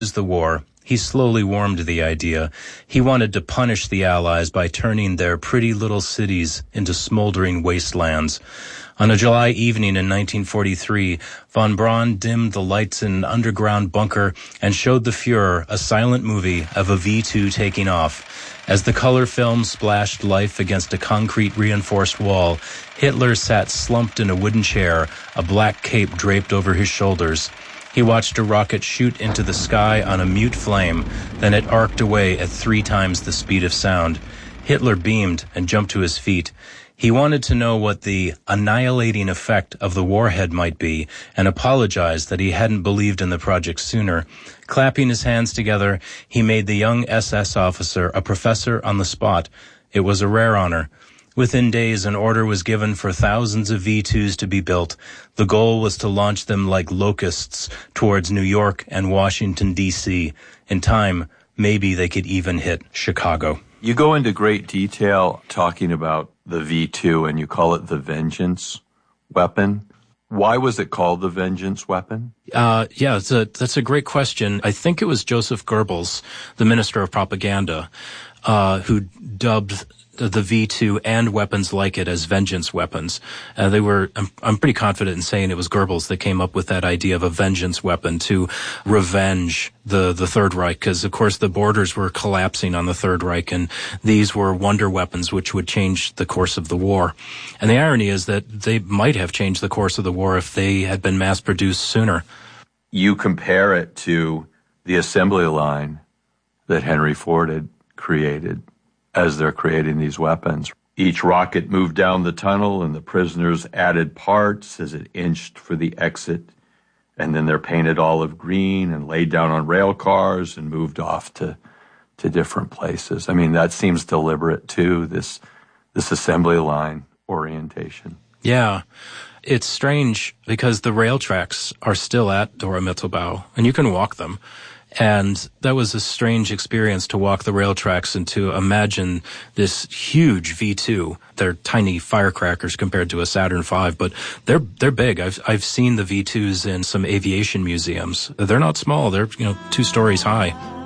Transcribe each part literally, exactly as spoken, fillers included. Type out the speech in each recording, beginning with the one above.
the war, he slowly warmed to the idea. He wanted to punish the Allies by turning their pretty little cities into smoldering wastelands. On a July evening in nineteen forty-three, von Braun dimmed the lights in an underground bunker and showed the Fuhrer a silent movie of a V two taking off. As the color film splashed life against a concrete-reinforced wall, Hitler sat slumped in a wooden chair, a black cape draped over his shoulders. He watched a rocket shoot into the sky on a mute flame, then it arced away at three times the speed of sound. Hitler beamed and jumped to his feet. He wanted to know what the annihilating effect of the warhead might be and apologized that he hadn't believed in the project sooner. Clapping his hands together, he made the young S S officer a professor on the spot. It was a rare honor. Within days, an order was given for thousands of V twos to be built. The goal was to launch them like locusts towards New York and Washington, D C In time, maybe they could even hit Chicago. You go into great detail talking about the V two, and you call it the vengeance weapon. Why was it called the vengeance weapon? Uh, yeah, it's a, that's a great question. I think it was Joseph Goebbels, the Minister of Propaganda, uh, who dubbed the V two and weapons like it as vengeance weapons. Uh, they were, I'm, I'm pretty confident in saying it was Goebbels that came up with that idea of a vengeance weapon to revenge the, the Third Reich, because of course the borders were collapsing on the Third Reich, and these were wonder weapons which would change the course of the war. And the irony is that they might have changed the course of the war if they had been mass produced sooner. You compare it to the assembly line that Henry Ford had created as they're creating these weapons. Each rocket moved down the tunnel, and the prisoners added parts as it inched for the exit. And then they're painted olive green and laid down on rail cars and moved off to, to different places. I mean, that seems deliberate too, this, this assembly line orientation. Yeah. It's strange because the rail tracks are still at Dora Mittelbau, and you can walk them. And that was a strange experience to walk the rail tracks and to imagine this huge V two. They're tiny firecrackers compared to a Saturn five, but they're they're big. I've I've seen the V twos in some aviation museums. They're not small. They're, you know, two stories high.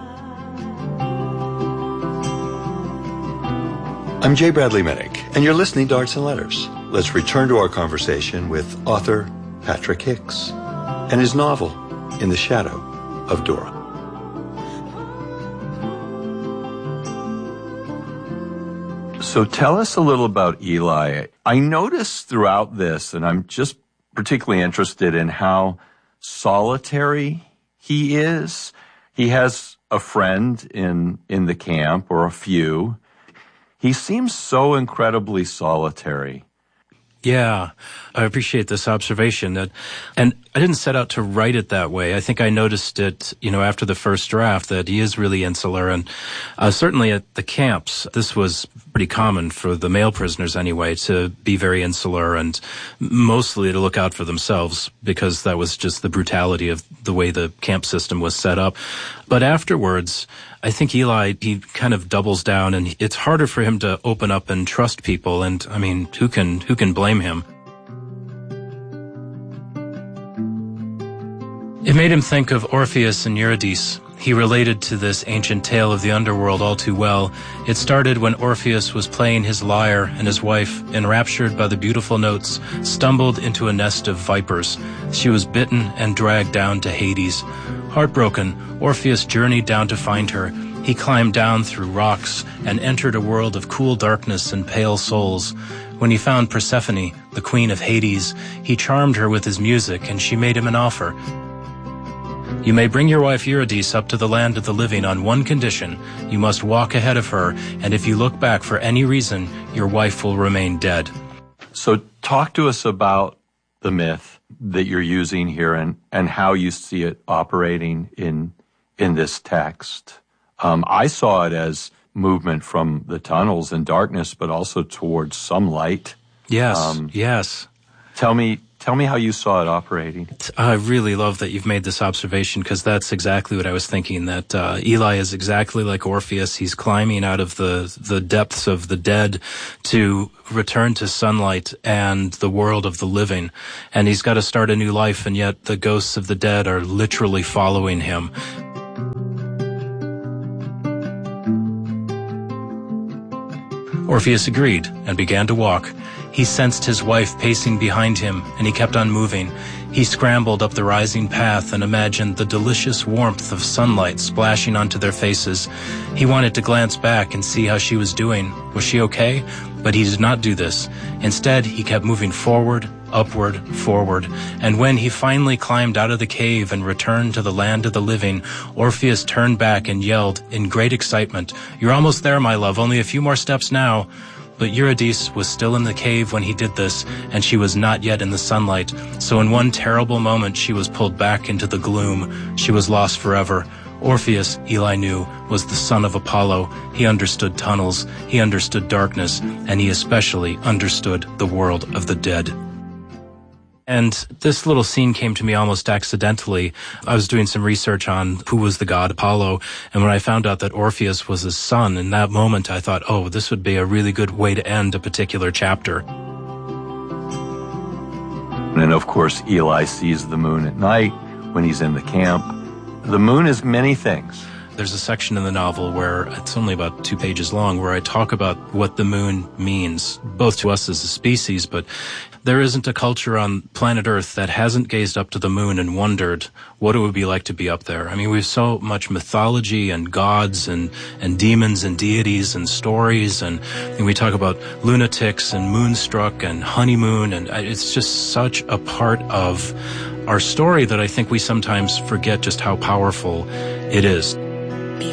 I'm J. Bradley Minnick, and you're listening to Arts and Letters. Let's return to our conversation with author Patrick Hicks and his novel, In the Shadow of Dora. So tell us a little about Eli. I noticed throughout this, and I'm just particularly interested in how solitary he is. He has a friend in, in the camp, or a few. He seems so incredibly solitary. Yeah, I appreciate this observation. That, and I didn't set out to write it that way. I think I noticed it, you know, after the first draft that he is really insular. And uh, certainly at the camps, this was pretty common for the male prisoners anyway, to be very insular and mostly to look out for themselves, because that was just the brutality of the way the camp system was set up. But afterwards, I think Eli, he kind of doubles down, and it's harder for him to open up and trust people. And I mean, who can, who can blame him? It made him think of Orpheus and Eurydice. He related to this ancient tale of the underworld all too well. It started when Orpheus was playing his lyre, and his wife, enraptured by the beautiful notes, stumbled into a nest of vipers. She was bitten and dragged down to Hades. Heartbroken, Orpheus journeyed down to find her. He climbed down through rocks and entered a world of cool darkness and pale souls. When he found Persephone, the queen of Hades, he charmed her with his music, and she made him an offer. You may bring your wife Eurydice up to the land of the living on one condition. You must walk ahead of her, and if you look back for any reason, your wife will remain dead. So talk to us about the myth that you're using here, and, and how you see it operating in in this text. Um, I saw it as movement from the tunnels and darkness, but also towards some light. Yes, um, yes. Tell me, tell me how you saw it operating. I really love that you've made this observation, because that's exactly what I was thinking, that uh, Eli is exactly like Orpheus. He's climbing out of the, the depths of the dead to return to sunlight and the world of the living. And he's got to start a new life, and yet the ghosts of the dead are literally following him. Orpheus agreed and began to walk. He sensed his wife pacing behind him, and he kept on moving. He scrambled up the rising path and imagined the delicious warmth of sunlight splashing onto their faces. He wanted to glance back and see how she was doing. Was she okay? But he did not do this. Instead, he kept moving forward, upward, forward, and when he finally climbed out of the cave and returned to the land of the living, Orpheus turned back and yelled in great excitement, "You're almost there, my love, only a few more steps now." But Eurydice was still in the cave when he did this, and she was not yet in the sunlight. So in one terrible moment, she was pulled back into the gloom. She was lost forever. Orpheus, Eli knew, was the son of Apollo. He understood tunnels, he understood darkness, and he especially understood the world of the dead. And this little scene came to me almost accidentally. I was doing some research on who was the god Apollo, and when I found out that Orpheus was his son, in that moment I thought, oh, this would be a really good way to end a particular chapter. And of course, Eli sees the moon at night when he's in the camp. The moon is many things. There's a section in the novel where it's only about two pages long where I talk about what the moon means, both to us as a species, but there isn't a culture on planet Earth that hasn't gazed up to the moon and wondered what it would be like to be up there. I mean, we have so much mythology and gods and, and demons and deities and stories, and, and we talk about lunatics and moonstruck and honeymoon, and it's just such a part of our story that I think we sometimes forget just how powerful it is.